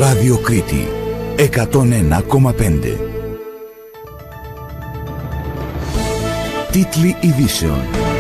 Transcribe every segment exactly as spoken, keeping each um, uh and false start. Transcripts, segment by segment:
Ράδιο Κρήτη εκατόν ένα κόμμα πέντε. Τίτλοι ειδήσεων.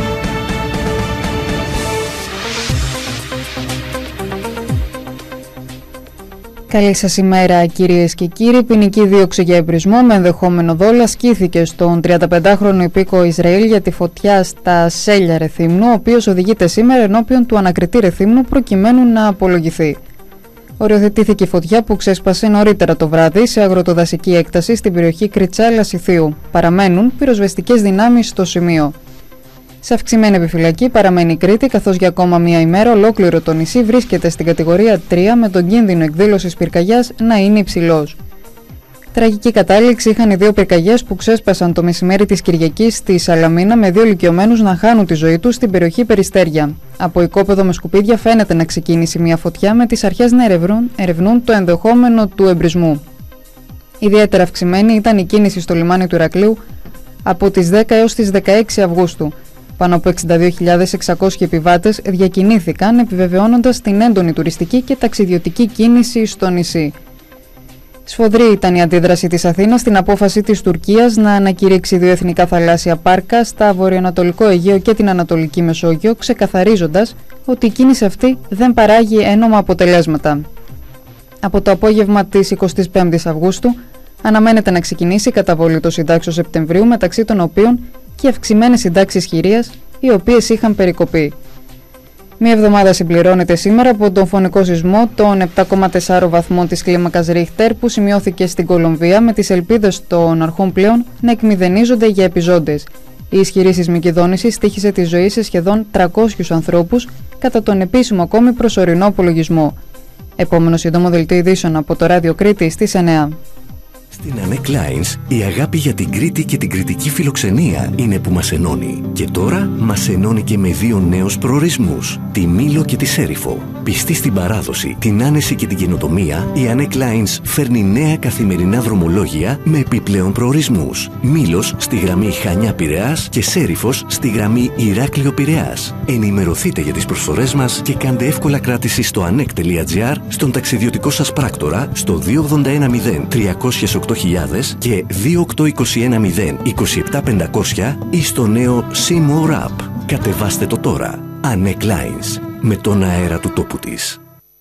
Καλή σας ημέρα, κυρίες και κύριοι. Ποινική δίωξη για εμπρισμό με ενδεχόμενο δόλο ασκήθηκε στον τριανταπεντάχρονο υπήκοο Ισραήλ για τη φωτιά στα Σέλια Ρεθύμνου, ο οποίος οδηγείται σήμερα ενώπιον του ανακριτή Ρεθύμνου προκειμένου να απολογηθεί. Οριοθετήθηκε η φωτιά που ξέσπασε νωρίτερα το βράδυ σε αγροτοδασική έκταση στην περιοχή Κρυτσά-Λασιθίου. Παραμένουν πυροσβεστικές δυνάμεις στο σημείο. Σε αυξημένη επιφυλακή παραμένει η Κρήτη, καθώς για ακόμα μία ημέρα ολόκληρο το νησί βρίσκεται στην κατηγορία τρία με τον κίνδυνο εκδήλωσης πυρκαγιάς να είναι υψηλός. Τραγική κατάληξη είχαν οι δύο πυρκαγιές που ξέσπασαν το μεσημέρι της Κυριακής στη Σαλαμίνα, με δύο ηλικιωμένους να χάνουν τη ζωή τους στην περιοχή Περιστέρια. Από οικόπεδο με σκουπίδια φαίνεται να ξεκίνησε μια φωτιά, με τις αρχές να ερευνούν, ερευνούν το ενδεχόμενο του εμπρισμού. Ιδιαίτερα αυξημένη ήταν η κίνηση στο λιμάνι του Ηρακλείου από τις δέκα έως τις δεκαέξι Αυγούστου. Πάνω από εξήντα δύο χιλιάδες εξακόσιοι επιβάτες διακινήθηκαν, επιβεβαιώνοντας την έντονη τουριστική και ταξιδιωτική κίνηση στο νησί. Σφοδρή ήταν η αντίδραση της Αθήνας στην απόφαση της Τουρκίας να ανακηρύξει δύο εθνικά θαλάσσια πάρκα στα βορειοανατολικό Αιγαίο και την Ανατολική Μεσόγειο, ξεκαθαρίζοντας ότι η κίνηση αυτή δεν παράγει ένομα αποτελέσματα. Από το απόγευμα της εικοστής πέμπτης Αυγούστου αναμένεται να ξεκινήσει η καταβολή των συντάξεων Σεπτεμβρίου, μεταξύ των οποίων και αυξημένες συντάξεις χειρίας, οι οποίες είχαν περικοπεί. Μία εβδομάδα συμπληρώνεται σήμερα από τον φωνικό σεισμό των επτά κόμμα τέσσερα βαθμών της κλίμακας Ρίχτερ που σημειώθηκε στην Κολομβία, με τις ελπίδες των αρχών πλέον να εκμηδενίζονται για επιζώντες. Η ισχυρή σεισμική δόνηση στοίχισε τη ζωή σε σχεδόν τριακόσιους ανθρώπους κατά τον επίσημο ακόμη προσωρινό απολογισμό. Επόμενο σύντομο δελτίο ειδήσεων από το Ράδιο Κρήτη στις εννιά. Στην Ανέκ Lines, η αγάπη για την Κρήτη και την κρητική φιλοξενία είναι που μας ενώνει. Και τώρα μας ενώνει και με δύο νέους προορισμούς, τη Μήλο και τη Σέριφο. Πιστή στην παράδοση, την άνεση και την καινοτομία, η Ανέκ Lines φέρνει νέα καθημερινά δρομολόγια με επιπλέον προορισμούς. Μήλος στη γραμμή Χανιά-Πειραιάς και Σέριφος στη γραμμή Ηράκλειο-Πειραιάς. Ενημερωθείτε για τις προσφορές μας και κάντε εύκολα κράτηση στο ανεκ τελεία τζι άρ, στον ταξιδιωτικό σας πράκτορα, στο δύο ογδόντα ένα μηδέν τριακόσια οκτώ χιλιάδες και δύο οκτώ δύο ένα μηδέν είκοσι επτά πεντακόσια ή στο νέο SIM App. Κατεβάστε το τώρα. Ανέκ Lines, με τον αέρα του τόπου της.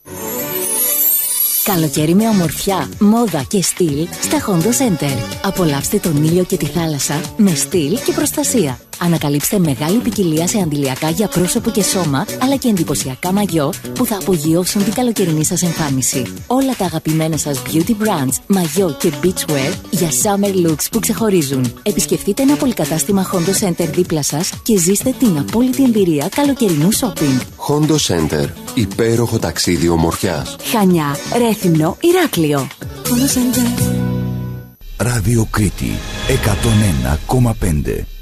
Καλοκαίρι με ομορφιά, μόδα και στυλ στα Hondo Center. Απολαύστε τον ήλιο και τη θάλασσα με στυλ και προστασία. Ανακαλύψτε μεγάλη ποικιλία σε αντιλιακά για πρόσωπο και σώμα, αλλά και εντυπωσιακά μαγιό που θα απογειώσουν την καλοκαιρινή σας εμφάνιση. Όλα τα αγαπημένα σας beauty brands, μαγιό και beachwear για summer looks που ξεχωρίζουν. Επισκεφτείτε ένα πολυκατάστημα Hondo Center δίπλα σας και ζήστε την απόλυτη εμπειρία καλοκαιρινού shopping. Hondo Center. Υπέροχο ταξίδι ομορφιάς. Χανιά, Ρέθυμνο, Ηράκλειο. Ράδιο Κρήτη εκατόν ένα κόμμα πέντε.